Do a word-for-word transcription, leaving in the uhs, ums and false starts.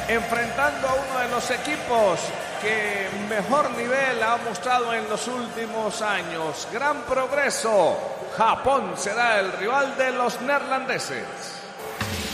enfrentando a uno de los equipos que mejor nivel ha mostrado en los últimos años. Gran progreso. Japón será el rival de los neerlandeses.